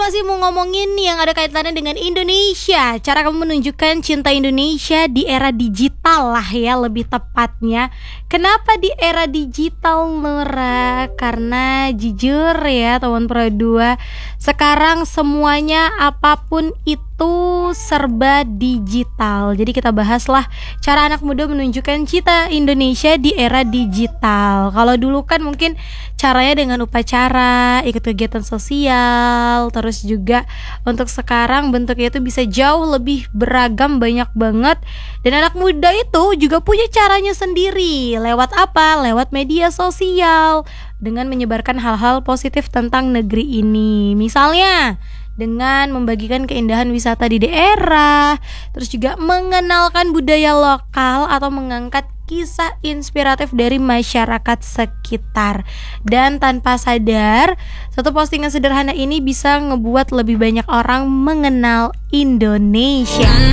masih mau ngomongin yang ada kaitannya dengan Indonesia. Cara kamu menunjukkan cinta Indonesia di era digital lah ya, lebih tepatnya. Kenapa di era digital, Nora? Karena jujur ya teman Pro 2, sekarang semuanya apapun itu serba digital. Jadi kita bahaslah cara anak muda menunjukkan cinta Indonesia di era digital. Kalau dulu kan mungkin caranya dengan upacara, ikut kegiatan sosial. Terus juga untuk sekarang bentuknya itu bisa jauh lebih beragam, banyak banget. Dan anak muda itu juga punya caranya sendiri. Lewat apa? Lewat media sosial, dengan menyebarkan hal-hal positif tentang negeri ini. Misalnya dengan membagikan keindahan wisata di daerah, terus juga mengenalkan budaya lokal atau mengangkat kisah inspiratif dari masyarakat sekitar. Dan tanpa sadar, satu postingan sederhana ini bisa ngebuat lebih banyak orang mengenal Indonesia.